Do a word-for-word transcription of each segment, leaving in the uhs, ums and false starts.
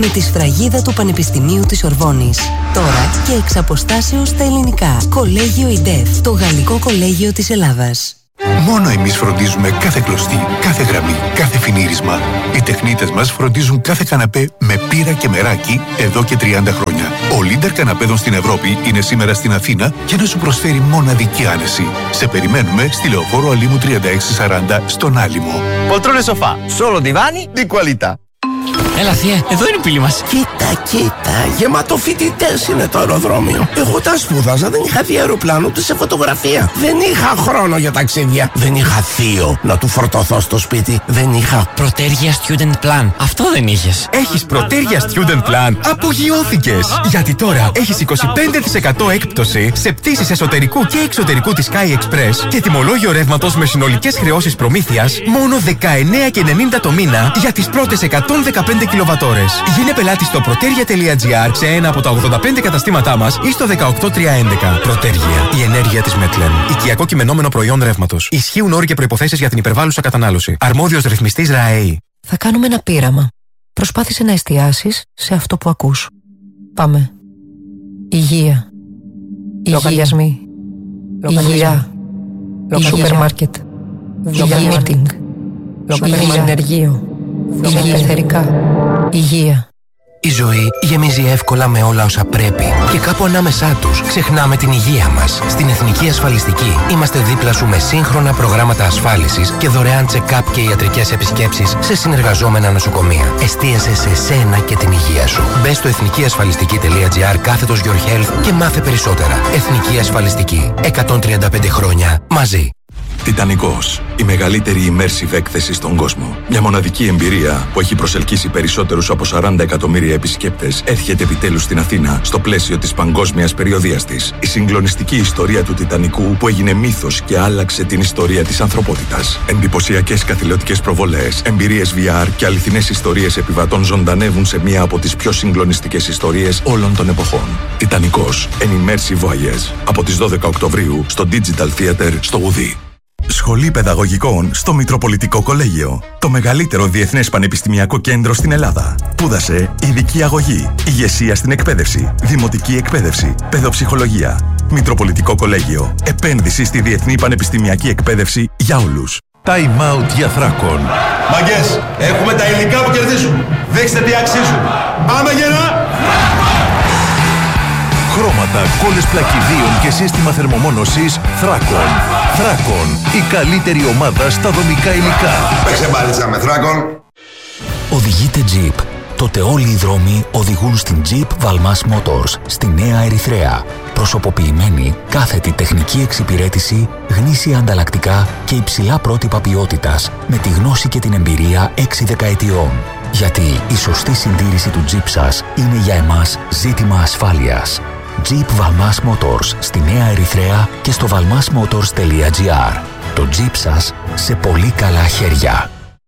με τη σφραγίδα του Πανεπιστημίου της Σορβόνης. Τώρα και εξ αποστάσεως στα ελληνικά. Κολέγιο ΙΝΤΕΦ, το γαλλικό κολέγιο της Ελλάδας. Μόνο εμείς φροντίζουμε κάθε κλωστή, κάθε γραμμή, κάθε φινίρισμα. Οι τεχνίτες μας φροντίζουν κάθε καναπέ με πύρα και μεράκι εδώ και τριάντα χρόνια. Ο Λίντερ καναπέδων στην Ευρώπη είναι σήμερα στην Αθήνα για να σου προσφέρει μοναδική άνεση. Σε περιμένουμε στη Λεωφόρο Αλήμου τριάντα έξι σαράντα στον Άλυμο. Poltrone sofà, solo divani di qualità. Έλα θεία, εδώ είναι η πύλη μας. Κοίτα, κοίτα, γεμάτο φοιτητές είναι το αεροδρόμιο. Εγώ τα σπούδαζα, δεν είχα δει αεροπλάνο ούτε σε φωτογραφία. Δεν είχα χρόνο για ταξίδια. Δεν είχα θείο να του φορτωθώ στο σπίτι. Δεν είχα Πρωτέργεια Student Plan. Αυτό δεν είχες. Έχεις Πρωτέργεια Student Plan. Απογειώθηκες. Γιατί τώρα έχεις είκοσι πέντε τοις εκατό έκπτωση σε πτήσεις εσωτερικού και εξωτερικού της Sky Express και τιμολόγιο ρεύματος με συνολικές χρεώσεις προμήθειας μόνο δεκαεννέα και ενενήντα το μήνα για τις πρώτες εκατόν δεκαπέντε κιλοβατόρες. Γίνε πελάτη στο protergia τελεία gr σε ένα από τα ογδόντα πέντε καταστήματά μας ή στο δεκαοκτώ τριακόσια έντεκα. Προτέργεια. Η ενέργεια της Μέτλεν. Οικιακό κειμενόμενο προϊόν ρεύματος. Ισχύουν όροι και προϋποθέσεις για την υπερβάλλουσα κατανάλωση. Αρμόδιος ρυθμιστής ΡΑΕΗ. Θα κάνουμε ένα πείραμα. Προσπάθησε να εστιάσεις σε αυτό που ακούς. Πάμε. Υγεία. Λογαριασμοί. Υγεία. Σούπερ μάρκετ. Meeting. Ενεργείο. Πεθερικά. Υγεία. Η ζωή γεμίζει εύκολα με όλα όσα πρέπει και κάπου ανάμεσά τους ξεχνάμε την υγεία μας. Στην Εθνική Ασφαλιστική είμαστε δίπλα σου με σύγχρονα προγράμματα ασφάλισης και δωρεάν check-up και ιατρικές επισκέψεις σε συνεργαζόμενα νοσοκομεία. Εστίασε σε σένα και την υγεία σου. Μπες στο εθνικιασφαλιστική τελεία gr κάθετος Your Health και μάθε περισσότερα. Εθνική Ασφαλιστική. εκατόν τριάντα πέντε χρόνια μαζί. Τιτανικός, η μεγαλύτερη immersive έκθεση στον κόσμο. Μια μοναδική εμπειρία που έχει προσελκύσει περισσότερους από σαράντα εκατομμύρια επισκέπτες έρχεται επιτέλους στην Αθήνα στο πλαίσιο της παγκόσμιας περιοδείας της. Η συγκλονιστική ιστορία του Τιτανικού που έγινε μύθος και άλλαξε την ιστορία της ανθρωπότητας. Εντυπωσιακές καθηλωτικές προβολές, εμπειρίες βι αρ και αληθινές ιστορίες επιβατών ζωντανεύουν σε μία από τις πιο συγκλονιστικές ιστορίες όλων των εποχών. Τιτανικός, an immersive voyage. Από τις δώδεκα Οκτωβρίου στο Digital Theater στο Ουδί. Σχολή Παιδαγωγικών στο Μητροπολιτικό Κολέγιο. Το μεγαλύτερο διεθνές πανεπιστημιακό κέντρο στην Ελλάδα. Σπούδασε ειδική αγωγή, ηγεσία στην εκπαίδευση, δημοτική εκπαίδευση, παιδοψυχολογία. Μητροπολιτικό Κολέγιο. Επένδυση στη διεθνή πανεπιστημιακή εκπαίδευση για όλους. Time out για Θράκον. Μαγκές, έχουμε τα υλικά που κερδίζουν. Δείξτε τι αξίζουν. Πάμε γερά! Χρώματα, κόλλες πλακιδίων και σύστημα θερμομόνωσης Θράκον. Θράκον, η καλύτερη ομάδα στα δομικά υλικά. Παίξε μπάλιτσα με Θράκον. Οδηγείτε Jeep. Τότε όλοι οι δρόμοι οδηγούν στην Jeep Valmas Motors, στη Νέα Ερυθρέα. Προσωποποιημένη, κάθετη τεχνική εξυπηρέτηση, γνήσια ανταλλακτικά και υψηλά πρότυπα ποιότητας, με τη γνώση και την εμπειρία έξι δεκαετιών. Γιατί η σωστή συντήρηση του Jeep σας είναι για εμάς ζήτημα ασφάλειας. Jeep Valmas Motors στη Νέα Ερυθρέα και στο valmasmotors τελεία gr. Το Jeep σας σε πολύ καλά χέρια.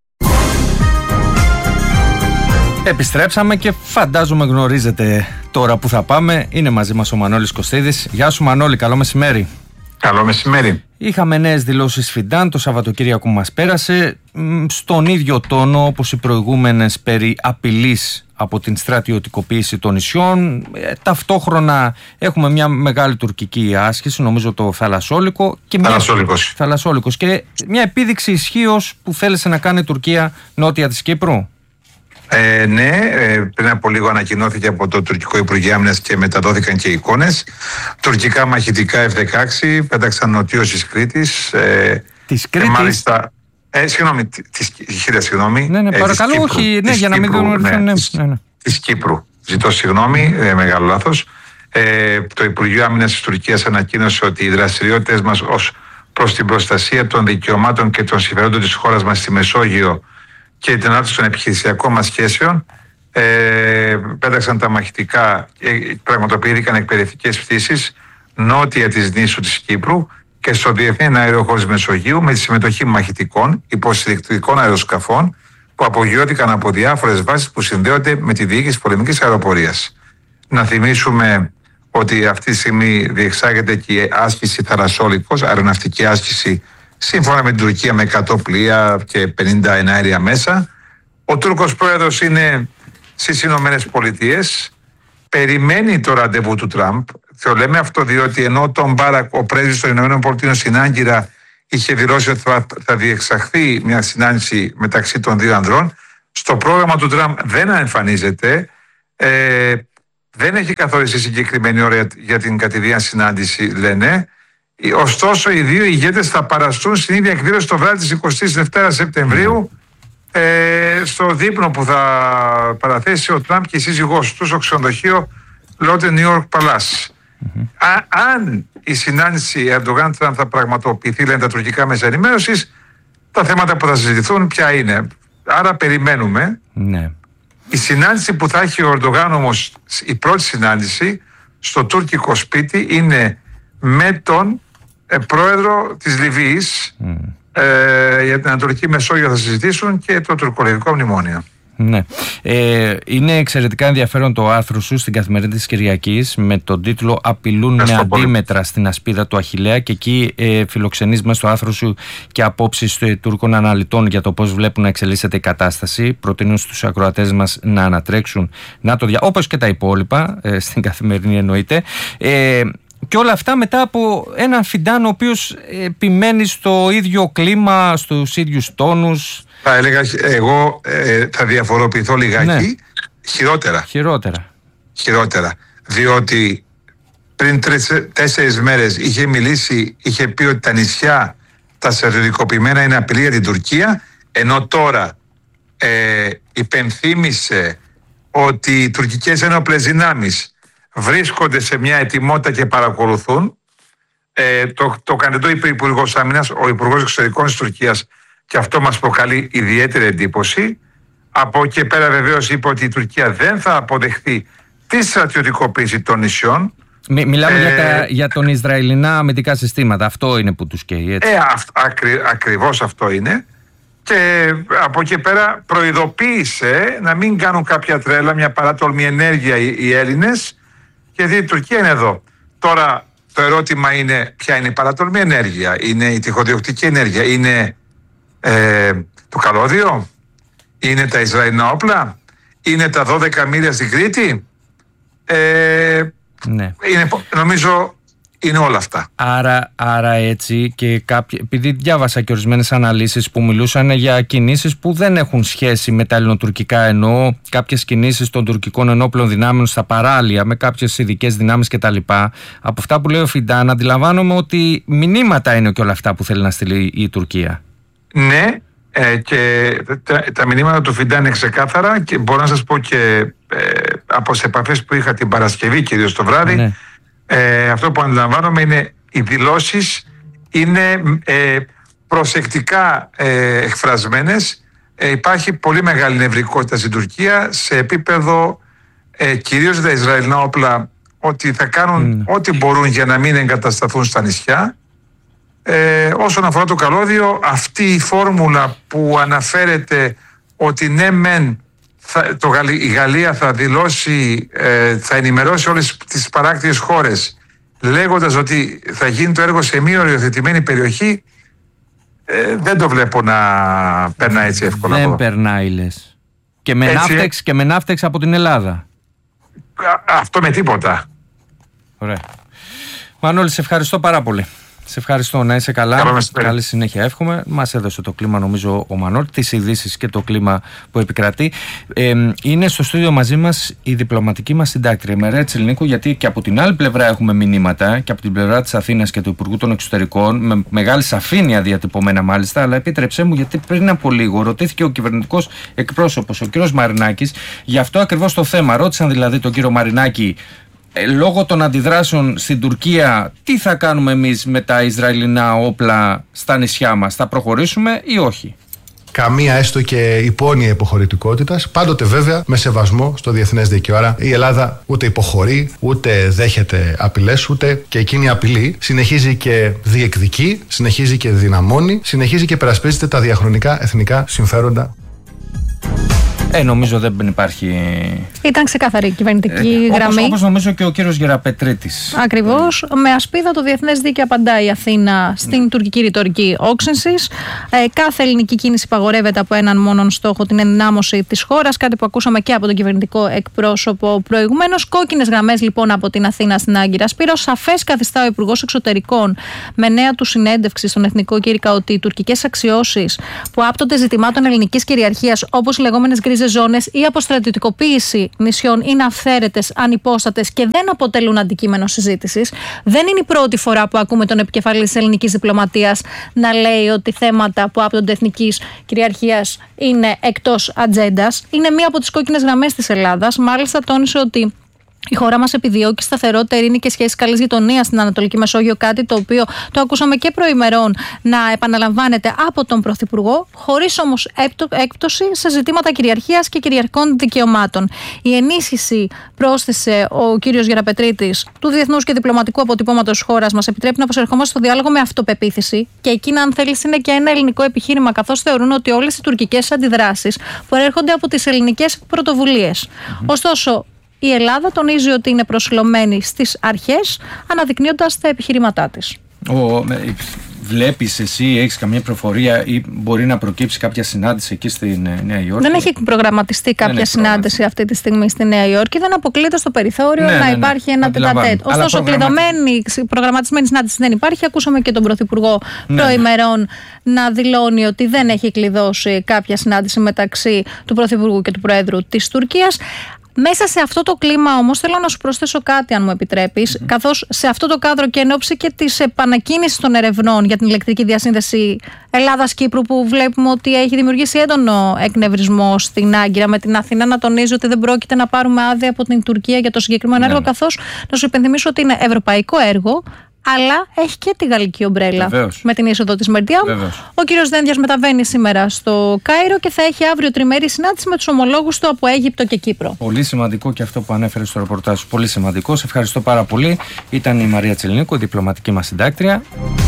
Επιστρέψαμε και φαντάζομαι γνωρίζετε τώρα που θα πάμε. Είναι μαζί μας ο Μανώλης Κωστίδης. Γεια σου Μανώλη, καλό μεσημέρι. Καλό μεσημέρι. Είχαμε νέες δηλώσεις Φιντάν το Σαββατοκύριακο που μας πέρασε, στον ίδιο τόνο όπως οι προηγούμενες περί απειλής από την στρατιωτικοποίηση των νησιών. Ε, ταυτόχρονα έχουμε μια μεγάλη τουρκική άσκηση, νομίζω το Θαλασσόλικο. Και μια... Θαλασσόλικος. Θαλασσόλικος. Και μια επίδειξη ισχύως που θέλησε να κάνει η Τουρκία νότια της Κύπρου. Ε, ναι, ε, πριν από λίγο ανακοινώθηκε από το τουρκικό Υπουργείο Άμυνας και μεταδόθηκαν και εικόνες. Τουρκικά μαχητικά εφ δεκαέξι πέταξαν νοτίως της Κρήτης. Ε, της Κρήτης. Και μάλιστα, ε, συγγνώμη, της Χίλιας, συγγνώμη. Ναι, ναι, ε, παρακαλώ, όχι, ναι, για να μην δούμε. Ναι, ναι, της, ναι, ναι. της Κύπρου. Ζητώ συγγνώμη, ε, μεγάλο λάθος. Ε, το Υπουργείο Άμυνας της Τουρκίας ανακοίνωσε ότι οι δραστηριότητες μας ως προς την προστασία των δικαιωμάτων και των συμφερόντων της χώρας μας στη Μεσόγειο και την ανάπτυξη των επιχειρησιακών μας σχέσεων, ε, πέταξαν τα μαχητικά και πραγματοποιήθηκαν εκπαιδευτικές πτήσεις νότια της νήσου της Κύπρου και στο Διεθνή Αέριο της Μεσογείου με τη συμμετοχή μαχητικών υποστηρικτικών αεροσκαφών που απογειώθηκαν από διάφορες βάσεις που συνδέονται με τη διοίκηση πολεμικής αεροπορίας. Να θυμίσουμε ότι αυτή τη στιγμή διεξάγεται και η άσκηση Θαλασσόλικος, αεροναυτική άσκηση, σύμφωνα με την Τουρκία, με εκατό πλοία και πενήντα εναέρια μέσα. Ο Τούρκος πρόεδρος είναι στις Ηνωμένες Πολιτείες, περιμένει το ραντεβού του Τραμπ. Το λέμε αυτό διότι ενώ τον Μπάρακ, ο πρέσβης των Ηνωμένων Πολιτείων στην Άγκυρα, είχε δηλώσει ότι θα, θα διεξαχθεί μια συνάντηση μεταξύ των δύο ανδρών, στο πρόγραμμα του Τραμπ δεν εμφανίζεται. Ε, δεν έχει καθοριστεί συγκεκριμένη ώρα για την κατηδίαν συνάντηση, λένε. Ωστόσο, οι δύο ηγέτες θα παραστούν στην ίδια εκδήλωση το βράδυ της εικοστής δεύτερης Σεπτεμβρίου, ε, στο δείπνο που θα παραθέσει ο Τραμπ και η σύζυγός του στο ξενοδοχείο Lotte New York Palace. Mm-hmm. Α, αν η συνάντηση Ερντογάν-Τραμπ θα πραγματοποιηθεί, λένε τα τουρκικά μέσα ενημέρωσης, τα θέματα που θα συζητηθούν ποια είναι. Άρα περιμένουμε. Ναι. Η συνάντηση που θα έχει ο Ερντογάν, όμως, η πρώτη συνάντηση στο τουρκικό σπίτι, είναι με τον ε, πρόεδρο της Λιβύης. Mm. Ε, για την Ανατολική Μεσόγειο θα συζητήσουν και το τουρκολιβικό μνημόνιο. Ναι. Ε, είναι εξαιρετικά ενδιαφέρον το άρθρο σου στην Καθημερινή της Κυριακής με τον τίτλο «Απειλούν με αντίμετρα πολύ. Στην ασπίδα του Αχιλλέα», και εκεί ε, φιλοξενείς μέσα στο άρθρο σου και απόψεις ε, Τούρκων αναλυτών για το πώς βλέπουν να εξελίσσεται η κατάσταση. Προτείνουν στους ακροατές μας να ανατρέξουν, να το δια... όπως και τα υπόλοιπα, ε, στην Καθημερινή εννοείται. Ε, Και όλα αυτά μετά από έναν Φιντάν ο οποίος επιμένει στο ίδιο κλίμα, στους ίδιους τόνους. Θα έλεγα, εγώ ε, θα διαφοροποιηθώ λιγάκι. Ναι. Χειρότερα. Χειρότερα. Χειρότερα. Διότι πριν τρεις, τέσσερις μέρες είχε μιλήσει, είχε πει ότι τα νησιά, τα στρατιωτικοποιημένα είναι απειλή για την Τουρκία, ενώ τώρα ε, υπενθύμησε ότι οι τουρκικές ένοπλες δυνάμεις βρίσκονται σε μια ετοιμότητα και παρακολουθούν. Ε, το, το κανετό είπε ο Υπουργός Άμυνας, ο Υπουργός Εξωτερικών της Τουρκίας, και αυτό μας προκαλεί ιδιαίτερη εντύπωση. Από εκεί πέρα βεβαίως είπε ότι η Τουρκία δεν θα αποδεχθεί τη στρατιωτικοποίηση των νησιών. Μι, μιλάμε ε, για, τα, για τον Ισραηλινά αμυντικά συστήματα. Αυτό είναι που τους καίει, έτσι. Ε, αυ, ακρι, ακριβώς αυτό είναι. Και από εκεί πέρα προειδοποίησε να μην κάνουν κάποια τρέλα, μια παράτολμη ενέργεια οι, οι Έλληνες, γιατί η Τουρκία είναι εδώ. Τώρα το ερώτημα είναι ποια είναι η παράτολμη ενέργεια. Είναι η τυχοδιοκτική ενέργεια, είναι ε, το καλώδιο, είναι τα Ισραηλινά όπλα, είναι τα δώδεκα μίλια στην Κρήτη. Ε, ναι. είναι, νομίζω είναι όλα αυτά. Άρα, άρα έτσι και κάποιοι, επειδή διάβασα και ορισμένες αναλύσεις που μιλούσαν για κινήσεις που δεν έχουν σχέση με τα ελληνοτουρκικά, εννοώ κάποιες κινήσεις των τουρκικών ενόπλων δυνάμεων στα παράλια με κάποιες ειδικές δυνάμεις κτλ. Από αυτά που λέει ο Φιντάν αντιλαμβάνομαι ότι μηνύματα είναι και όλα αυτά που θέλει να στείλει η Τουρκία. Ναι, ε, και τα, τα μηνύματα του Φιντάν είναι ξεκάθαρα και μπορώ να σας πω και ε, από τις επαφές που είχα την Παρασκευή κυρίως το βράδυ. Ναι. Ε, αυτό που αντιλαμβάνομαι είναι οι δηλώσεις είναι ε, προσεκτικά ε, εκφρασμένες. Ε, υπάρχει πολύ μεγάλη νευρικότητα στην Τουρκία σε επίπεδο ε, κυρίως τα Ισραηλινά όπλα, ότι θα κάνουν mm. ό,τι μπορούν για να μην εγκατασταθούν στα νησιά. Ε, όσον αφορά το καλώδιο, αυτή η φόρμουλα που αναφέρεται ότι ναι μεν Θα, το, η Γαλλία θα δηλώσει, ε, θα ενημερώσει όλες τις παράκτιες χώρες λέγοντας ότι θα γίνει το έργο σε μία οριοθετημένη περιοχή, ε, δεν το βλέπω να περνάει έτσι εύκολα. Δεν περνάει, λες. Και με, ναύτεξ, και με ναύτεξ από την Ελλάδα. Α, αυτό με τίποτα. Ωραία. Μανώλη, σε ευχαριστώ πάρα πολύ. Σε ευχαριστώ, να είσαι καλά. Καλή συνέχεια εύχομαι. Μας έδωσε το κλίμα νομίζω ο Μανώλη, τις ειδήσεις και το κλίμα που επικρατεί. Ε, είναι στο στούντιο μαζί μας η διπλωματική μας συντάκτρια Μερέα Τσιλνίκου, γιατί και από την άλλη πλευρά έχουμε μηνύματα και από την πλευρά της Αθήνας και του Υπουργού των Εξωτερικών, με μεγάλη σαφήνεια διατυπωμένα μάλιστα. Αλλά επίτρεψέ μου, γιατί πριν από λίγο ρωτήθηκε ο κυβερνητικός εκπρόσωπος, ο κ. Μαρινάκης, για αυτό ακριβώς το θέμα. Ρώτησαν δηλαδή τον κύριο Μαρινάκη, λόγω των αντιδράσεων στην Τουρκία, τι θα κάνουμε εμείς με τα Ισραηλινά όπλα στα νησιά μας, θα προχωρήσουμε ή όχι? Καμία έστω και υπόνοια υποχωρητικότητας, πάντοτε βέβαια με σεβασμό στο διεθνές δίκαιο. Άρα η Ελλάδα ούτε υποχωρεί, ούτε δέχεται απειλές, ούτε και εκείνη η απειλή συνεχίζει και διεκδικεί, συνεχίζει και δυναμώνει, συνεχίζει και περασπίζεται τα διαχρονικά εθνικά συμφέροντα. Ε, νομίζω δεν υπάρχει. Ήταν ξεκάθαρη η κυβερνητική ε, γραμμή. Όπως νομίζω και ο κύριος Γεραπετρίτης. Ακριβώς. Με ασπίδα το διεθνές δίκαιο απαντάει η Αθήνα στην ναι. τουρκική ρητορική όξυνσης. Ε, κάθε ελληνική κίνηση παγορεύεται από έναν μόνον στόχο, την ενδυνάμωση της χώρας. Κάτι που ακούσαμε και από τον κυβερνητικό εκπρόσωπο προηγουμένως. Κόκκινες γραμμές λοιπόν από την Αθήνα στην Άγκυρα Σπύρο. Σαφές καθιστά ο Υπουργός Εξωτερικών με νέα του συνέντευξη στον Εθνικό Κήρυκα ότι οι τουρκικές αξιώσεις που άπτονται ζητημάτων ελληνικής κυριαρχίας, όπως οι λεγόμενες γκρίζες ζώνες ή αποστρατιωτικοποίηση νησιών, είναι αυθαίρετες, ανυπόστατες και δεν αποτελούν αντικείμενο συζήτησης. Δεν είναι η πρώτη φορά που ακούμε τον επικεφαλής της ελληνικής διπλωματίας να λέει ότι θέματα που άπτονται εθνικής κυριαρχίας είναι εκτός ατζέντας. Είναι μία από τις κόκκινες γραμμές της Ελλάδας. Μάλιστα, τόνισε ότι η χώρα μας επιδιώκει σταθερότητα, ειρήνη και σχέσεις καλής γειτονίας στην Ανατολική Μεσόγειο, κάτι το οποίο το ακούσαμε και προημερών να επαναλαμβάνεται από τον Πρωθυπουργό, χωρίς όμως έκπτωση σε ζητήματα κυριαρχίας και κυριαρχικών δικαιωμάτων. Η ενίσχυση, πρόσθεσε ο κύριος Γεραπετρίτης, του διεθνούς και διπλωματικού αποτυπώματος της χώρας μας επιτρέπει να προσερχόμαστε στο διάλογο με αυτοπεποίθηση και εκείνα, αν θέλει, είναι και ένα ελληνικό επιχείρημα, καθώς θεωρούν ότι όλες οι τουρκικές αντιδράσεις προέρχονται από τις ελληνικές πρωτοβουλίες. Mm-hmm. Ωστόσο, η Ελλάδα τονίζει ότι είναι προσιλωμένη στις αρχές, αναδεικνύοντας τα επιχειρήματά της. Ο, βλέπεις εσύ, έχεις καμία προφορία ή μπορεί να προκύψει κάποια συνάντηση εκεί στη Νέα Υόρκη? Δεν έχει προγραμματιστεί κάποια έχει συνάντηση αυτή τη στιγμή στη Νέα Υόρκη. Δεν αποκλείται στο περιθώριο ναι, να ναι, ναι. υπάρχει ένα τετατέτ. Ωστόσο, κλειδωμένη, προγραμματισμένη συνάντηση δεν υπάρχει. Ακούσαμε και τον Πρωθυπουργό ναι, προημερών ναι. να δηλώνει ότι δεν έχει κλειδώσει κάποια συνάντηση μεταξύ του Πρωθυπουργού και του Προέδρου της Τουρκίας. Μέσα σε αυτό το κλίμα όμως θέλω να σου προσθέσω κάτι, αν μου επιτρέπεις, mm-hmm. καθώς σε αυτό το κάδρο και εν ώψη και της επανακίνησης των ερευνών για την ηλεκτρική διασύνδεση Ελλάδας-Κύπρου, που βλέπουμε ότι έχει δημιουργήσει έντονο εκνευρισμό στην Άγκυρα, με την Αθήνα να τονίζει ότι δεν πρόκειται να πάρουμε άδεια από την Τουρκία για το συγκεκριμένο έργο, yeah. καθώς να σου υπενθυμίσω ότι είναι ευρωπαϊκό έργο, αλλά έχει και τη γαλλική ομπρέλα. Βεβαίως. Με την είσοδο της Μερντιάμ. Ο κύριος Δένδιας μεταβαίνει σήμερα στο Κάιρο και θα έχει αύριο τριμερή συνάντηση με τους ομολόγους του από Αίγυπτο και Κύπρο. Πολύ σημαντικό και αυτό που ανέφερε στο ρεπορτάζ σου. Πολύ σημαντικό. Σε ευχαριστώ πάρα πολύ. Ήταν η Μαρία Τσελνίκου, διπλωματική μας συντάκτρια.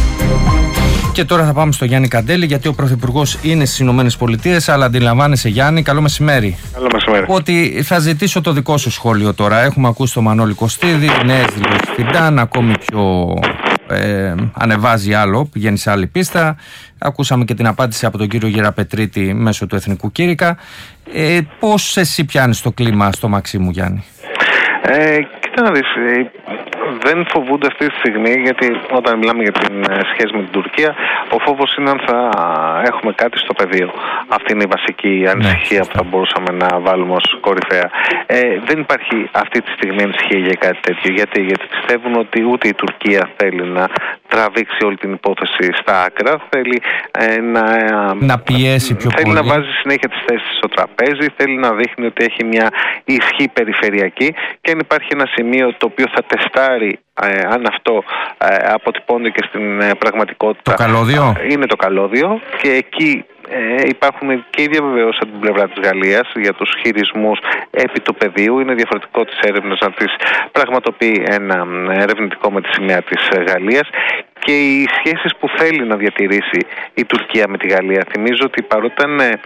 Και τώρα θα πάμε στο Γιάννη Καντέλη, γιατί ο Πρωθυπουργός είναι στις Ηνωμένες Πολιτείες. Αλλά αντιλαμβάνεσαι, Γιάννη, καλό μεσημέρι. Καλό μεσημέρι. Ότι θα ζητήσω το δικό σου σχόλιο τώρα. Έχουμε ακούσει τον Μανώλη Κωστίδη, νέες δηλώσεις Φιντάν, ακόμη πιο ε, ανεβάζει άλλο, πηγαίνει σε άλλη πίστα. Ακούσαμε και την απάντηση από τον κύριο Γεραπετρίτη μέσω του Εθνικού Κήρυκα. Ε, πώς εσύ πιάνεις το κλίμα στο Μαξίμου, Γιάννη? Ε, κοίτα να δεις, δεν φοβούνται αυτή τη στιγμή, γιατί όταν μιλάμε για την σχέση με την Τουρκία, ο φόβος είναι αν θα έχουμε κάτι στο πεδίο. Αυτή είναι η βασική ανησυχία ναι, που θα μπορούσαμε να βάλουμε ως κορυφαία. Ε, δεν υπάρχει αυτή τη στιγμή ανησυχία για κάτι τέτοιο. Γιατί, γιατί πιστεύουν ότι ούτε η Τουρκία θέλει να τραβήξει όλη την υπόθεση στα άκρα, θέλει ε, να, να πιέσει πιο θέλει πολύ. να βάζει συνέχεια τις θέσεις στο τραπέζι, θέλει να δείχνει ότι έχει μια ισχύ περιφερειακή, και αν υπάρχει ένα σημείο το οποίο θα τεστάρει Ε, αν αυτό ε, αποτυπώνεται και στην ε, πραγματικότητα, το καλώδιο. Ε, είναι το καλώδιο, και εκεί ε, υπάρχουν και οι διαβεβαιώσεις από την πλευρά της Γαλλίας για τους χειρισμούς επί του πεδίου. Είναι διαφορετικό της έρευνας να τις πραγματοποιεί ένα ερευνητικό με τη σημαία της Γαλλίας, και οι σχέσεις που θέλει να διατηρήσει η Τουρκία με τη Γαλλία. Θυμίζω ότι παρότι ήταν, ε,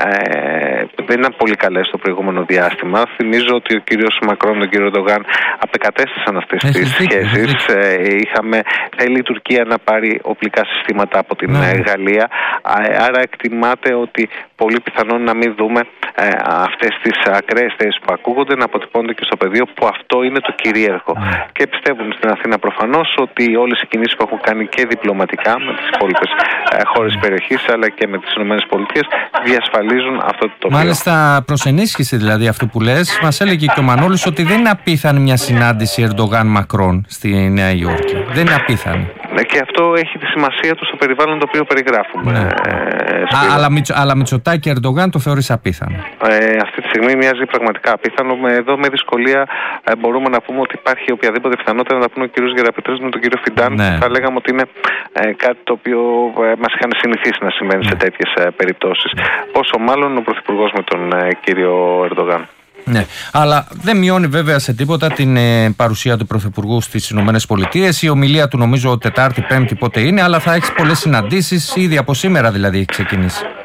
δεν ήταν πολύ καλές το προηγούμενο διάστημα, θυμίζω ότι ο κύριος Μακρόν και ο κύριος Ερντογάν απεκατέστησαν αυτές Έχει τις δίκη, σχέσεις. Ε, είχαμε, θέλει η Τουρκία να πάρει οπλικά συστήματα από την ναι. Γαλλία. Άρα εκτιμάται ότι πολύ πιθανόν να μην δούμε ε, αυτές τις ακραίες θέσεις που ακούγονται να αποτυπώνονται και στο πεδίο, που αυτό είναι το κυρίαρχο. Ναι. Και πιστεύουν στην Αθήνα προφανώς ότι όλες οι κινήσεις που έχουν κάνει και διπλωματικά με τις υπόλοιπες ε, χώρες της περιοχής, αλλά και με τις ΗΠΑ, διασφαλίζουν αυτό το τοπίο. Μάλιστα, προς ενίσχυση δηλαδή αυτού που λες, μας έλεγε και ο Μανώλης ότι δεν είναι απίθανη μια συνάντηση Ερντογάν-Μακρόν στη Νέα Υόρκη. Δεν είναι απίθανη. Και αυτό έχει τη σημασία του στο περιβάλλον το οποίο περιγράφουμε. Ναι. Ε, Α, αλλά, Μητσο, αλλά Μητσοτάκη Ερντογάν το θεωρείς απίθανο? Ε, αυτή τη στιγμή μοιάζει πραγματικά απίθανο. Με, εδώ με δυσκολία ε, μπορούμε να πούμε ότι υπάρχει οποιαδήποτε πιθανότητα να πούμε ο κ. Γεραπετρίτης με τον κύριο Φιντάν. Ναι. Θα λέγαμε ότι είναι ε, κάτι το οποίο ε, μας είχαν συνηθίσει να συμβαίνει ναι. σε τέτοιες ε, περιπτώσεις. Πόσο μάλλον ο Πρωθυπουργός με τον ε, κύριο Ερντογάν. Ναι, αλλά δεν μειώνει βέβαια σε τίποτα την ε, παρουσία του Πρωθυπουργού στις Ηνωμένες Πολιτείες. Η ομιλία του νομίζω Τετάρτη, Πέμπτη πότε είναι, αλλά θα έχει πολλές συναντήσεις ήδη από σήμερα δηλαδή έχει ξεκινήσει.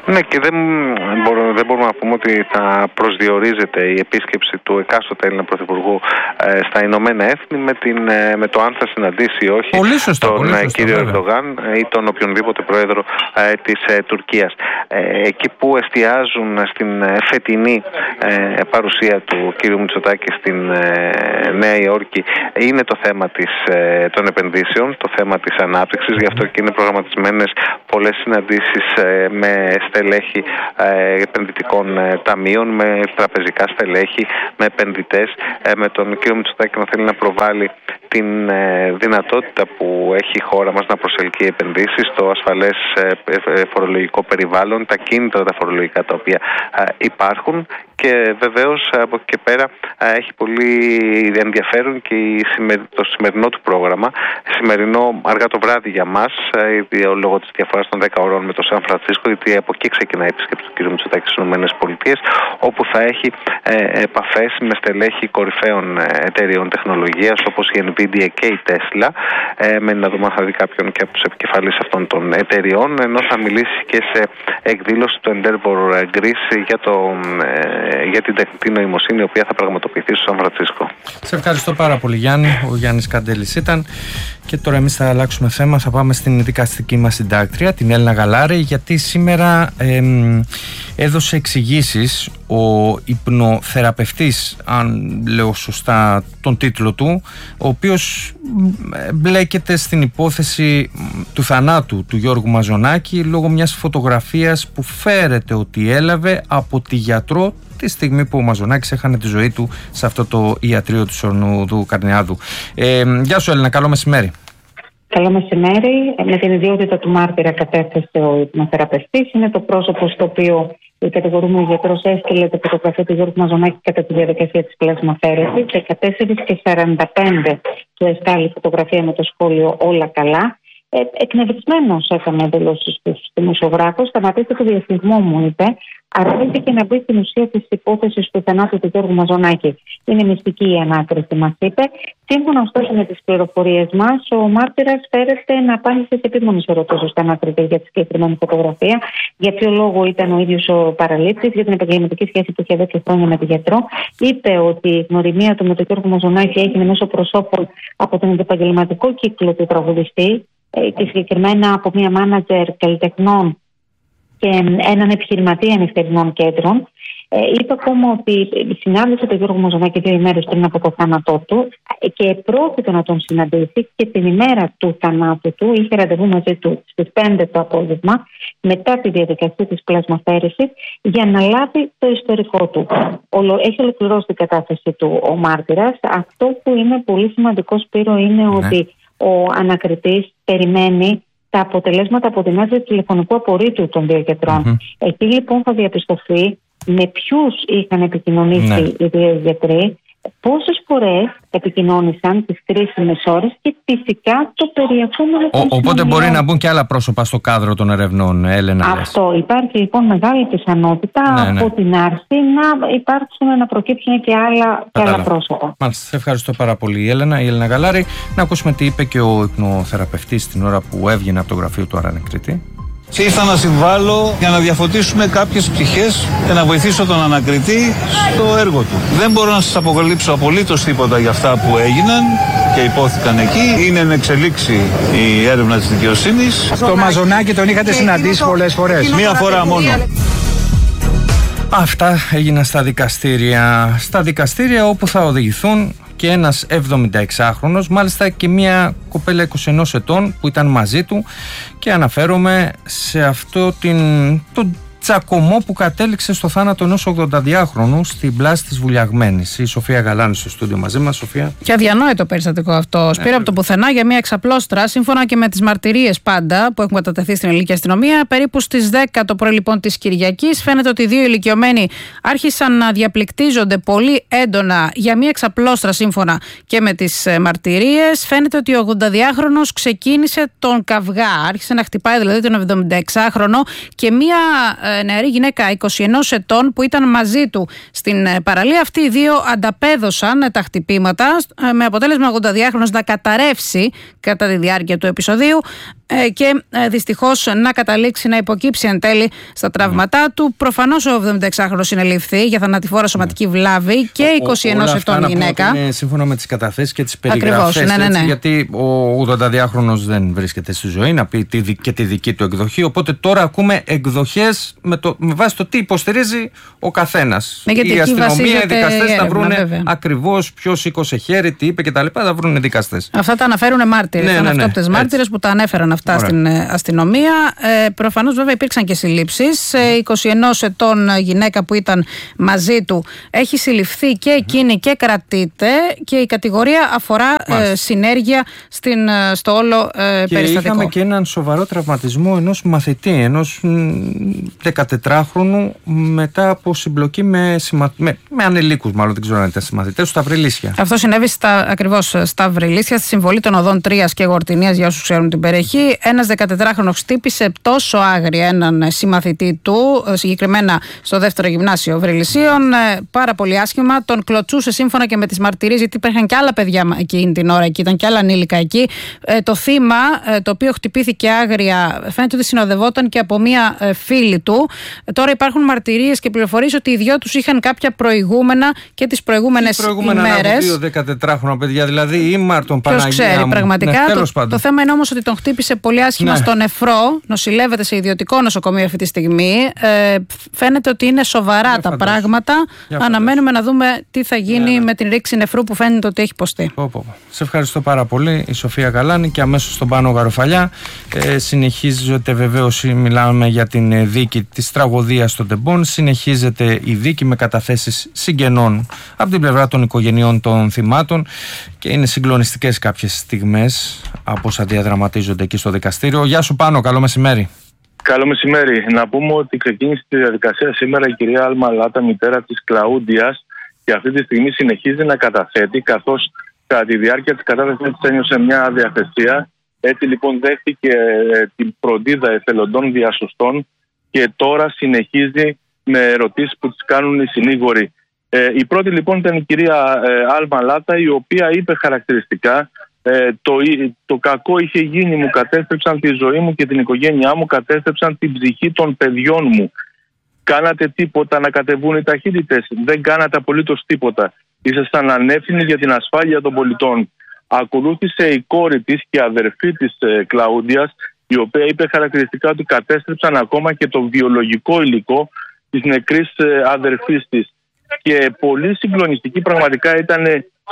Ναι, και δεν, μπορώ, δεν μπορούμε να πούμε ότι θα προσδιορίζεται η επίσκεψη του εκάστοτε Έλληνα Πρωθυπουργού ε, στα Ηνωμένα Έθνη με, την, ε, με το αν θα συναντήσει ή όχι πολύ σωστά, τον πολύ σωστά, κύριο βέβαια. Ερντογάν ή τον οποιονδήποτε πρόεδρο ε, της ε, Τουρκίας. Ε, εκεί που εστιάζουν στην ε, φετινή ε, παρουσία του κύριου Μητσοτάκη στην ε, Νέα Υόρκη είναι το θέμα της, ε, των επενδύσεων, το θέμα της ανάπτυξης. Γι' αυτό και είναι προγραμματισμένες πολλές συναντήσεις ε, με στελέχη ε, επενδυτικών ε, ταμείων, με τραπεζικά στελέχη, με επενδυτές, ε, με τον κύριο Μητσοτάκη να θέλει να προβάλλει την ε, δυνατότητα που έχει η χώρα μας να προσελκύει επενδύσεις, το ασφαλές ε, ε, φορολογικό περιβάλλον, τα κίνητρα τα φορολογικά τα οποία ε, υπάρχουν, και βεβαίως από εκεί και πέρα ε, έχει πολύ ενδιαφέρον και η σημερι... το σημερινό του πρόγραμμα, σημερινό αργά το βράδυ για μας, ε, λόγω της διαφοράς των δέκα ώρων με το Σαν Φρανσίσκο, γιατί από εκεί ξεκινάει η επίσκεψη του κ. Μητσοτάκη στις ΗΠΑ, όπου θα έχει ε, επαφές με στελέχη κορυφαίων εταιρείων τεχνολογίας όπως η Nvidia και η Tesla. Ε, μένει να δούμε αν θα δει κάποιον και από τους επικεφαλείς αυτών των εταιρειών, ενώ θα μιλήσει και σε εκδήλωση του Endeavor Greece για, το, ε, για την τεχνητή νοημοσύνη, η οποία θα πραγματοποιηθεί στο Σαν Φρανσίσκο. Σε ευχαριστώ πάρα πολύ, Γιάννη. Ο Γιάννης Καντέλης ήταν. Και τώρα εμείς θα αλλάξουμε θέμα, θα πάμε στην δικαστική μας συντάκτρια, την Έλληνα Γαλάρη, γιατί σήμερα ε, έδωσε εξηγήσεις ο υπνοθεραπευτής, αν λέω σωστά τον τίτλο του, ο οποίος μπλέκεται στην υπόθεση του θανάτου του Γιώργου Μαζονάκη λόγω μιας φωτογραφίας που φέρεται ότι έλαβε από τη γιατρό τη στιγμή που ο Μαζονάκης έχανε τη ζωή του σε αυτό το ιατρείο του Σορνουδού Καρνιάδου. Ε, γεια σου Έλληνα, καλό μεσημέρι. Καλό μεσημέρι. Με την ιδιότητα του μάρτυρα κατέθεσε ο υπνοθεραπευτής. Είναι το πρόσωπο στο οποίο η κατηγορούμενη γιατρός έστειλε τη φωτογραφία του Γιώργου Μαζονάκη κατά τη διαδικασία της πλασμαθέρεσης. δεκατέσσερα και σαράντα πέντε του εστάλει φωτογραφία με το σχόλιο «Όλα καλά». Ε, εκνευρισμένος έκανε δηλώσεις στους δημοσιογράφους. Σταματήστε το διαστηγμό, μου είπε. Αρνήθηκε να μπει στην ουσία της υπόθεσης του θανάτου του Γιώργου Μαζονάκη. Είναι μυστική η ανάκριση, μας είπε. Σύμφωνα ωστόσο με τις πληροφορίες μας, ο μάρτυρας φέρεται να απάντησε σε επίμονες ερωτήσεις στον ανάκριτη για τη συγκεκριμένη φωτογραφία. Για ποιο λόγο ήταν ο ίδιος ο παραλήπτης, για την επαγγελματική σχέση που είχε εδώ και χρόνια με τον γιατρό. Είπε ότι η γνωριμία του με τον Γιώργο Μαζονάκη έγινε μέσω προσώπων από τον επαγγελματικό κύκλο του τραγουδιστή και συγκεκριμένα από μια μάνατζερ καλλιτεχνών και έναν επιχειρηματία νυχτερινών κέντρων. Ε, είπε ακόμα ότι συνάντησε τον Γιώργο Μαζονάκη δύο ημέρες πριν από το θάνατό του και πρόκειται να τον συναντήσει, και την ημέρα του θανάτου του είχε ραντεβού μαζί του στις πέντε το απόγευμα, μετά τη διαδικασία της πλασμαθέρεσης, για να λάβει το ιστορικό του. Έχει ολοκληρώσει την κατάθεση του ο μάρτυρας. Αυτό που είναι πολύ σημαντικό, Σπύρο, είναι ναι. ότι ο ανακριτής περιμένει τα αποτελέσματα από την άδεια τηλεφωνικού απορρίτου των δύο γιατρών. Mm-hmm. Εκεί λοιπόν θα διαπιστωθεί με ποιους είχαν επικοινωνήσει ναι. οι δύο γιατροί, πόσες φορές επικοινώνησαν τις κρίσιμες ώρες και φυσικά το περιεχόμενο. Ο, οπότε μπορεί να μπουν και άλλα πρόσωπα στο κάδρο των ερευνών, Έλενα. Αυτό. Λες. Υπάρχει λοιπόν μεγάλη πιθανότητα ναι, ναι. από την άρση να υπάρξουν, να προκύψουν και άλλα, και άλλα πρόσωπα. Μάλιστα. Σε ευχαριστώ πάρα πολύ, Έλενα. Η Έλληνα Γαλάρη. Να ακούσουμε τι είπε και ο υπνοθεραπευτής την ώρα που έβγαινε από το γραφείο του ανακριτή. Ήρθα να συμβάλλω για να διαφωτίσουμε κάποιες πτυχές και να βοηθήσω τον ανακριτή στο έργο του. Δεν μπορώ να σας αποκαλύψω απολύτως τίποτα για αυτά που έγιναν και υπόθηκαν εκεί. Είναι εν εξελίξει η έρευνα της δικαιοσύνης. Το Μαζονάκη τον είχατε συναντήσει πολλές φορές? Μία φορά μόνο. Αυτά έγιναν στα δικαστήρια. Στα δικαστήρια όπου θα οδηγηθούν και ένας εβδομηνταεξάχρονος, μάλιστα και μια κοπέλα είκοσι ενός ετών που ήταν μαζί του, και αναφέρομαι σε αυτό την, τον τσακωμό που κατέληξε στο θάνατο ενός ογδονταδυάχρονου στην πλάση της Βουλιαγμένης. Η Σοφία Γαλάνη στο στούντιο μαζί μας. Σοφία. Και αδιανόητο περιστατικό αυτό. Ναι, Σπήρα από το πουθενά για μια εξαπλώστρα, σύμφωνα και με τις μαρτυρίες πάντα που έχουν κατατεθεί στην ελληνική αστυνομία. Περίπου στις δέκα το πρωί λοιπόν της Κυριακής, φαίνεται ότι οι δύο ηλικιωμένοι άρχισαν να διαπληκτίζονται πολύ έντονα για μια εξαπλώστρα, σύμφωνα και με τις μαρτυρίες. Φαίνεται ότι ο ογδονταδυάχρονος ξεκίνησε τον καυγά. Άρχισε να χτυπάει δηλαδή τον εβδομηνταεξάχρονο και μια νεαρή γυναίκα είκοσι ενός ετών που ήταν μαζί του στην παραλία. Αυτοί οι δύο ανταπέδωσαν τα χτυπήματα, με αποτέλεσμα ο ογδονταδυάχρονος να καταρρεύσει κατά τη διάρκεια του επεισοδίου. και δυστυχώς να καταλήξει να υποκύψει εν τέλει στα τραύματά mm. του. Προφανώς ο εβδομηνταεξάχρονος συνελήφθη για θανατηφόρα σωματική βλάβη και είκοσι ενός ετών γυναίκα. Είναι σύμφωνα με τις καταθέσεις και τις περιγραφές. Ναι, ναι, ναι. Γιατί ο ογδονταδυάχρονος δεν βρίσκεται στη ζωή, να πει και τη δική του εκδοχή. Οπότε τώρα ακούμε εκδοχές με, το, με βάση το τι υποστηρίζει ο καθένας. Ναι, η αστυνομία, οι δικαστές θα βρουν ακριβώς ποιος σήκωσε χέρι, τι είπε κτλ. Θα βρουν οι δικαστές. Αυτά τα αναφέρουν μάρτυρες. Ναι, Ήταν ναι, ναι, αυτόπτες ναι, μάρτυρες που τα ανέφεραν αυτά Ωραία. στην αστυνομία. Ε, προφανώς βέβαια υπήρξαν και συλλήψεις. Ε, είκοσι ενός ετών γυναίκα που ήταν μαζί του έχει συλληφθεί και εκείνη και κρατείται, και η κατηγορία αφορά ε, συνέργεια στην, στο όλο ε, και περιστατικό. Είχαμε και έναν σοβαρό τραυματισμό ενός μαθητή, ενός δεκατετράχρονου, μετά από συμπλοκή με, σημα... με, με ανελίκους, μάλλον δεν ξέρω αν ήταν συμμαθητές, στα Βρυλίσια. Αυτό συνέβη στα, ακριβώς στα Βρυλίσια, στη συμβολή των οδών Τρίας και Γορτινίας, για όσους ξέρουν την περιοχή. Ένας δεκατετράχρονος χτύπησε τόσο άγρια έναν συμμαθητή του, συγκεκριμένα στο δεύτερο γυμνάσιο Βρυλισίων, πάρα πολύ άσχημα. Τον κλωτσούσε σύμφωνα και με τις μαρτυρίες, γιατί υπήρχαν και άλλα παιδιά εκείνη την ώρα εκεί, ήταν και άλλα ανήλικα εκεί. Ε, το θύμα, ε, το οποίο χτυπήθηκε άγρια, φαίνεται ότι συνοδευόταν και από μία ε, φίλη του. Ε, τώρα υπάρχουν μαρτυρίες και πληροφορίες ότι οι δυο τους είχαν κάποια προηγούμενα και τις προηγούμενες ημέρες. Προηγούμενα από δύο δεκατετράχρονα παιδιά, δηλαδή η Μάρτον, Παναγία. Ποιος ξέρει μου. πραγματικά. Ναι, το, το θέμα είναι όμως ότι τον χτύπησε πολύ άσχημα ναι. στο νεφρό. Νοσηλεύεται σε ιδιωτικό νοσοκομείο αυτή τη στιγμή. Ε, φαίνεται ότι είναι σοβαρά Για τα φαντάσου. πράγματα. Για Αναμένουμε φαντάσου. να δούμε τι θα γίνει ναι, ναι. με την ρήξη νεφρού που φαίνεται ότι έχει υποστεί. Πω, πω. Σε ευχαριστώ πάρα πολύ, η Σοφία Γαλάνη, και αμέσως στον Πάνο Γαροφαλιά. Ε, συνεχίζεται βεβαίως, μιλάμε για την δίκη της τραγωδίας των Τεμπών. Συνεχίζεται η δίκη με καταθέσεις συγγενών από την πλευρά των οικογενειών των θυμάτων και είναι συγκλονιστικές κάποιες στιγμές από όσα διαδραματίζονται εκεί στο δικαστήριο. Γεια σου Πάνο, καλό μεσημέρι. Καλό μεσημέρι. Να πούμε ότι ξεκίνησε τη διαδικασία σήμερα η κυρία Άλμα Λάτα, μητέρα της Κλαούντιας, και αυτή τη στιγμή συνεχίζει να καταθέτει, καθώς κατά τη διάρκεια της κατάθεσης της ένιωσε μια αδιαθεσία. Έτσι λοιπόν δέχτηκε την φροντίδα εθελοντών διασωστών και τώρα συνεχίζει με ερωτήσεις που τις κάνουν οι συνήγοροι. Ε, η πρώτη λοιπόν ήταν η κυρία ε, Άλμα Λάτα, η οποία είπε χαρακτηριστικά ε, το, το κακό είχε γίνει, μου κατέστρεψαν τη ζωή μου και την οικογένειά μου, κατέστρεψαν την ψυχή των παιδιών μου. Κάνατε τίποτα να κατεβούν οι ταχύτητες? Δεν κάνατε απολύτως τίποτα. Ήσασταν ανεύθυνοι για την ασφάλεια των πολιτών. Ακολούθησε η κόρη της και αδερφή της ε, Κλαούντιας, η οποία είπε χαρακτηριστικά ότι κατέστρεψαν ακόμα και το βιολογικό υλικό της νεκρής ε, αδερφής της. Και πολύ συγκλονιστική πραγματικά ήταν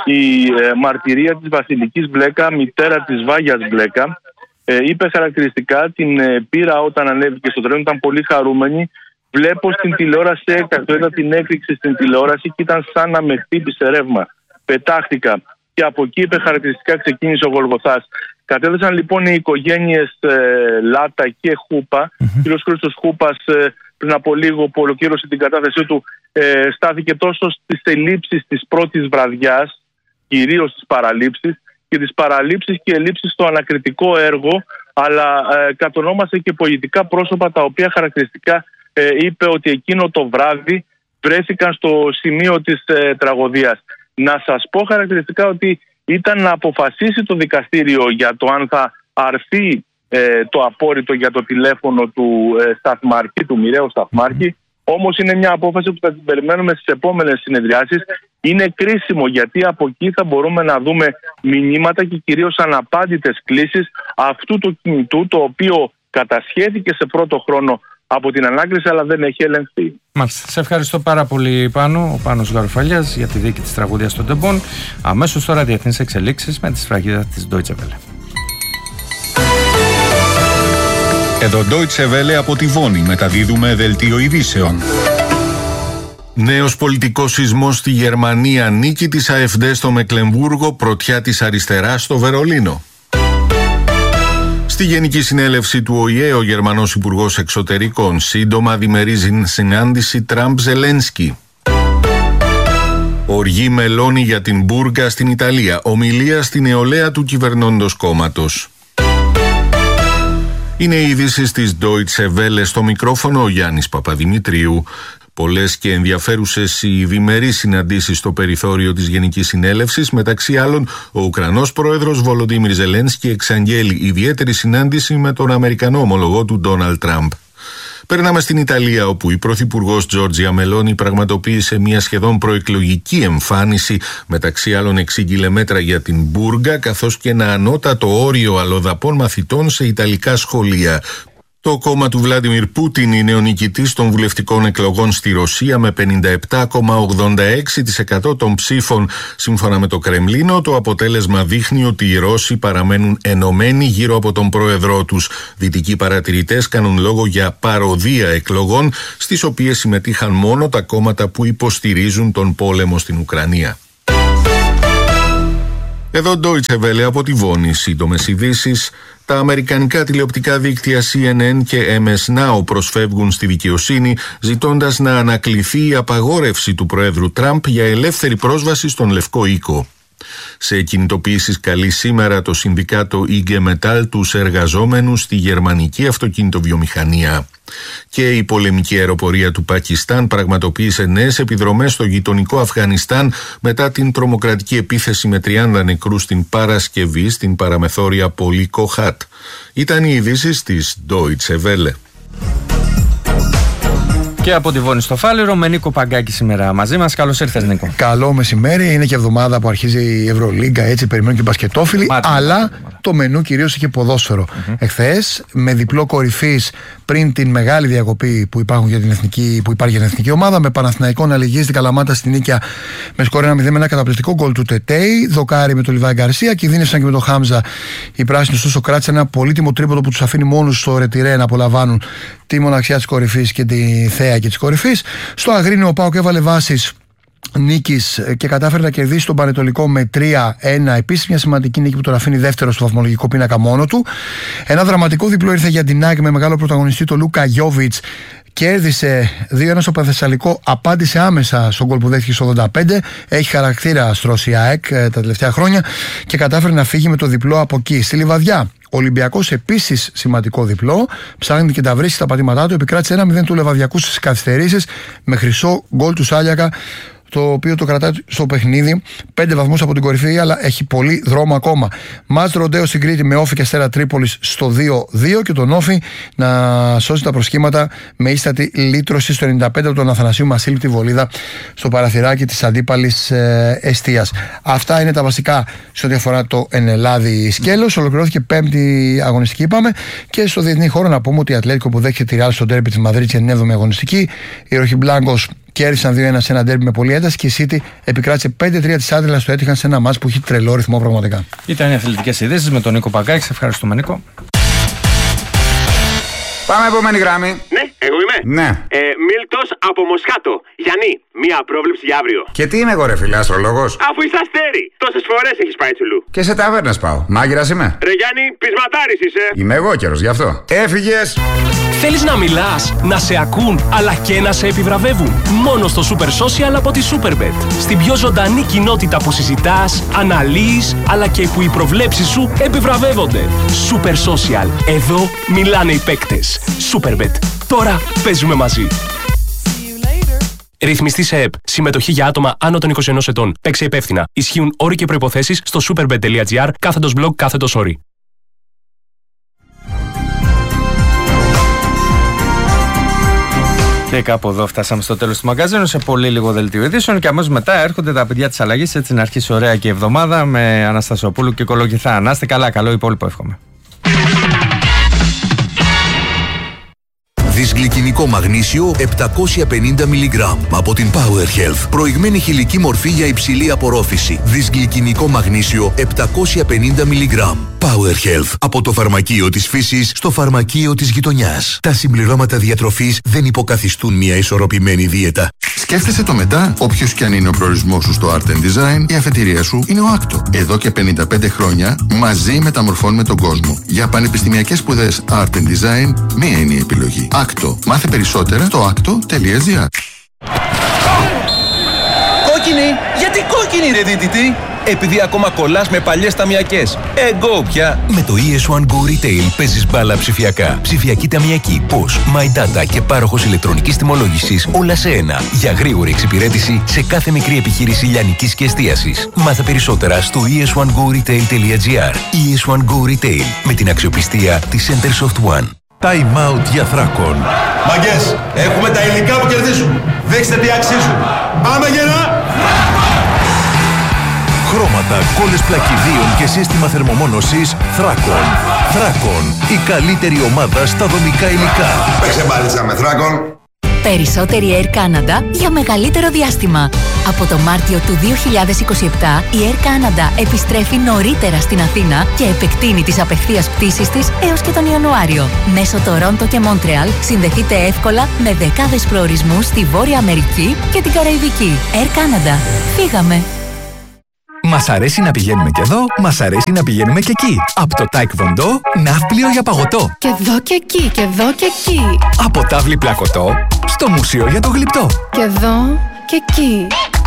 η ε, μαρτυρία της Βασιλικής Μπλέκα, μητέρα της Βάγιας Μπλέκα. Ε, είπε χαρακτηριστικά, την ε, πήρα όταν ανέβηκε στο τρένο, ήταν πολύ χαρούμενη. Βλέπω στην τηλεόραση έκτακτο, είδα την έκρηξη στην τηλεόραση και ήταν σαν να με χτύπησε ρεύμα. Πετάχτηκα και από εκεί είπε χαρακτηριστικά ξεκίνησε ο Γολγοθάς. Κατέδεσαν λοιπόν οι οικογένειες ε, Λάτα και Χούπα. Ο mm-hmm. κ. Χρήστος Χούπας ε, πριν από λίγο που ολοκλήρωσε την κατάθεσή του ε, στάθηκε τόσο στις ελλείψεις της πρώτης βραδιάς, κυρίως στις παραλήψεις, και τις παραλήψεις και ελλείψεις στο ανακριτικό έργο, αλλά ε, κατονόμασε και πολιτικά πρόσωπα τα οποία χαρακτηριστικά ε, είπε ότι εκείνο το βράδυ βρέθηκαν στο σημείο της ε, τραγωδίας. Να σας πω χαρακτηριστικά ότι ήταν να αποφασίσει το δικαστήριο για το αν θα αρθεί ε, το απόρριτο για το τηλέφωνο του ε, σταθμάρχη, του μοιραίου σταθμάρχη. Όμως είναι μια απόφαση που θα την περιμένουμε στις επόμενες συνεδριάσεις. Είναι κρίσιμο γιατί από εκεί θα μπορούμε να δούμε μηνύματα και κυρίως αναπάντητες κλήσεις αυτού του κινητού, το οποίο κατασχέθηκε σε πρώτο χρόνο από την ανάκριση αλλά δεν έχει ελεγχθεί. Μάλιστα. Σε ευχαριστώ πάρα πολύ Πάνο, ο Πάνος Γαροφαλιάς, για τη δίκη της τραγωδίας των Τεμπών. Αμέσως τώρα διεθνείς εξελίξεις με τη σφραγίδα της Deutsche Welle. Εδώ Deutsche Welle από τη Βόνη, μεταδίδουμε δελτίο ειδήσεων. Νέος πολιτικός σεισμός στη Γερμανία, νίκη της AfD στο Μεκλεμβούργο, πρωτιά της αριστεράς στο Βερολίνο. Στη Γενική Συνέλευση του Ο Η Ε, ο Γερμανός Υπουργός Εξωτερικών σύντομα διμερίζει συνάντηση Τραμπ-Ζελένσκι. Οργή Μελώνη για την Μπούργκα στην Ιταλία, ομιλία στη νεολαία του κυβερνώντος κόμματος. Είναι οι ειδήσεις της Deutsche Welle, στο μικρόφωνο ο Γιάννης Παπαδημητρίου. Πολλές και ενδιαφέρουσες οι διμερείς συναντήσεις στο περιθώριο της Γενικής Συνέλευσης. Μεταξύ άλλων, ο Ουκρανός πρόεδρος Βολοντίμιρ Ζελένσκι εξαγγέλει ιδιαίτερη συνάντηση με τον Αμερικανό ομολογό του Ντόναλντ Τραμπ. Περνάμε στην Ιταλία, όπου η πρωθυπουργός Τζόρτζια Μελόνι πραγματοποίησε μια σχεδόν προεκλογική εμφάνιση. Μεταξύ άλλων εξήγηλε μέτρα για την μπούργα, καθώς και ένα ανώτατο όριο αλλοδαπών μαθητών σε ιταλικά σχολεία. Το κόμμα του Βλάντιμιρ Πούτιν είναι ο νικητής των βουλευτικών εκλογών στη Ρωσία με πενήντα επτά κόμμα ογδόντα έξι τοις εκατό των ψήφων. Σύμφωνα με το Κρεμλίνο, το αποτέλεσμα δείχνει ότι οι Ρώσοι παραμένουν ενωμένοι γύρω από τον πρόεδρό τους. Δυτικοί παρατηρητές κάνουν λόγο για παροδία εκλογών, στις οποίες συμμετείχαν μόνο τα κόμματα που υποστηρίζουν τον πόλεμο στην Ουκρανία. Εδώ Deutsche Welle από τη Βόνη, σύντομες ειδήσεις. Τα αμερικανικά τηλεοπτικά δίκτυα σι εν εν και εμ ες Now προσφεύγουν στη δικαιοσύνη, ζητώντας να ανακληθεί η απαγόρευση του Προέδρου Τραμπ για ελεύθερη πρόσβαση στον Λευκό Οίκο. Σε κινητοποιήσεις καλεί σήμερα το Συνδικάτο ι τζι Metall τους εργαζόμενους στη γερμανική αυτοκινητοβιομηχανία. Και η πολεμική αεροπορία του Πακιστάν πραγματοποίησε νέες επιδρομές στο γειτονικό Αφγανιστάν μετά την τρομοκρατική επίθεση με τριάντα νεκρούς την Παρασκευή στην παραμεθόρια πόλη Κοχάτ. Ήταν οι ειδήσεις της Deutsche Welle. Και από τη Βόνη στο Φάληρο με Νίκο Παγκάκη σήμερα μαζί μας. Καλώς ήρθες, Νίκο. Καλό μεσημέρι. Είναι και εβδομάδα που αρχίζει η Ευρωλίγκα, έτσι περιμένουν και μπασκετόφιλοι. Μάτι, αλλά μάτι, μάτι. Το μενού κυρίως είχε ποδόσφαιρο. Mm-hmm. Εχθές, με διπλό κορυφής πριν την μεγάλη διακοπή που, υπάρχουν για την εθνική, που υπάρχει για την εθνική ομάδα, με Παναθηναϊκό να λυγίζει την Καλαμάτα στην Νίκαια με σκορ ένα μηδέν με ένα καταπληκτικό γκολ του Τετέι. Δοκάρι με τον Λιβάη Γκαρσία. Κινδύνευσαν και με τον Χάμζα οι πράσινοι, ωστόσο κράτησαν ένα πολύτιμο τρίποντο που τους αφήνει μόνους στο ρετυρέ να απολαμβάνουν τη μοναξιά της κορυφής και τη θέα και της κορυφής. Στο Αγρίνιο ο ΠΑΟΚ έβαλε βάσεις νίκης και κατάφερε να κερδίσει τον Πανετολικό με τρία ένα. Επίσης μια σημαντική νίκη που τον αφήνει δεύτερο στο βαθμολογικό πίνακα μόνο του. Ένα δραματικό διπλό ήρθε για την ΑΕΚ με μεγάλο πρωταγωνιστή τον Λούκα Γιόβιτς. Κέρδισε δύο ένα στο Πανθεσσαλικό, απάντησε άμεσα στον γκολ που δέχτηκε στο ογδόντα πέντε. Έχει χαρακτήρα αστρός η ΑΕΚ τα τελευταία χρόνια και κατάφερε να φύγει με το διπλό από εκεί. Στη Λιβαδιά, ο Ολυμπιακός επίσης σημαντικό διπλό. Ψάχνει και τα βρίσκει στα πατήματά του. Επικράτησε ένα μηδέν του Λεβαδιακού στις καθυστερήσεις με χρυσό γκολ του Σάλιακα, το οποίο το κρατάει στο παιχνίδι πέντε βαθμούς από την κορυφή, αλλά έχει πολύ δρόμο ακόμα. Μάτς Ροντέο στην Κρήτη με Όφη και Αστέρα Τρίπολης στο δύο δύο και τον Όφη να σώσει τα προσχήματα με ίστατη λύτρωση στο ενενήντα πέντε από τον Αθανασίου Μασίλη τη βολίδα στο παραθυράκι της αντίπαλης ε, εστίας. Αυτά είναι τα βασικά σε ό,τι αφορά το Ενελάδη σκέλος. Ολοκληρώθηκε πέμπτη αγωνιστική, είπαμε, και στο διεθνή χώρο να πούμε ότι η Ατλέτικο που δέχεται τη Ρεάλ στο ντέρμπι της Μαδρίτης είναι έβδομη αγωνιστική. Οι Ροχιμπλάνκος κέρδισαν δύο ένα σε ένα ντέρμπι με πολύ ένταση και η City επικράτησε πέντε τρία της Άντρελας στο Έτυχαν σε ένα μάτς που έχει τρελό ρυθμό πραγματικά. Ήταν οι αθλητικές ειδήσεις με τον Νίκο Παγκάκη. Σε ευχαριστούμε, Νίκο. Πάμε επόμενη γράμμη. Ναι, εγώ είμαι. Ναι. Ε, Μίλτος από Μοσχάτο. Γιάννη, μία πρόβλεψη για αύριο. Και τι είμαι εγώ, ρε φίλε, αστρολόγος? Αφού είσαι αστέρι, τόσες φορές έχεις πάει τσουλού. Και σε ταβέρνες πάω. Μάγειρας είμαι. Ρε Γιάννη, πεισματάρης είσαι. Είμαι εγώ καιρος, γι' αυτό. Έφυγες. Θέλεις να μιλάς, να σε ακούν, αλλά και να σε επιβραβεύουν? Μόνο στο Super Social από τη Superbet. Στην πιο ζωντανή κοινότητα που συζητάς, αναλύεις, αλλά και που οι προβλέψεις σου επιβραβεύονται. Super Social. Εδώ μιλάνε οι παίκτες. Superbet. Τώρα παίζουμε μαζί. Ρυθμιστή σε ΕΠ. Συμμετοχή για άτομα άνω των είκοσι ενός ετών. Παίξε υπεύθυνα. Ισχύουν όροι και προϋποθέσεις στο superbet.gr κάθετος blog κάθετος όροι. Και κάπου εδώ φτάσαμε στο τέλος του μαγκαζίνου, σε πολύ λίγο δελτίο ειδήσεων και αμέσως μετά έρχονται τα παιδιά της αλλαγής, έτσι να αρχίσει ωραία και η εβδομάδα με Αναστασιοπούλου και Κολοκυθά. Να είστε καλά, καλό υπόλοιπο εύχομαι. Δυσγλυκινικό μαγνήσιο επτακόσια πενήντα μιλιγκράμμ από την Power Health. Προηγμένη χηλική μορφή για υψηλή απορρόφηση. Δυσγλυκινικό μαγνήσιο επτακόσια πενήντα μιλιγκράμμ. Power Health. Από το φαρμακείο της φύσης στο φαρμακείο της γειτονιάς. Τα συμπληρώματα διατροφής δεν υποκαθιστούν μια ισορροπημένη δίαιτα. Σκέφτεσαι το μετά, όποιος και αν είναι ο προορισμός σου στο Art and Design, η αφετηρία σου είναι ο άκτο. Εδώ και πενήντα πέντε χρόνια μαζί μεταμορφώνουμε τον κόσμο. Για πανεπιστημιακές σπουδές Art and Design, μία είναι η επιλογή. άκτο. Μάθε περισσότερα στο άκτο τελεία τζι άρ. Κόκκινη! Γιατί κόκκινη, ρε δίτητη! επειδή ακόμα κολλάς με παλιές ταμιακές. Εγκό πια! Με το ι ες One Go Retail παίζεις μπάλα ψηφιακά. Ψηφιακή ταμιακή, Posh, My Data και πάροχος ηλεκτρονικής τιμολόγησης όλα σε ένα. Για γρήγορη εξυπηρέτηση σε κάθε μικρή επιχείρηση λιανικής και εστίασης. Μάθε περισσότερα στο ι ες one go retail dot g r. ι ες One Go Retail με την αξιοπιστία της Centersoft One. Time out για Θράκον. Μαγκές, έχουμε τα υλικά που κερδίζουν. Δείξτε τι αξίζουν. Πάμε γερά! Χρώματα, κόλλες πλακιδίων και σύστημα θερμομόνωσης Θράκον. Θράκον, η καλύτερη ομάδα στα δομικά υλικά. Παίξε μπάλιτσα με Θράκον. Περισσότερη Air Canada για μεγαλύτερο διάστημα. Από το Μάρτιο του δύο χιλιάδες είκοσι επτά η Air Canada επιστρέφει νωρίτερα στην Αθήνα και επεκτείνει τις απευθείας πτήσεις της έως και τον Ιανουάριο. Μέσω Τορόντο και Μόντρεαλ συνδεθείτε εύκολα με δεκάδες προορισμούς στη Βόρεια Αμερική και την Καραϊβική. Air Canada. Φύγαμε! Μας αρέσει να πηγαίνουμε και εδώ, μας αρέσει να πηγαίνουμε και εκεί. Από το Taekwondo, ναύπλιο για παγωτό. Και εδώ και εκεί, και εδώ και εκεί. Από τάβλη πλακωτό, στο μουσείο για το γλυπτό. Και εδώ και εκεί.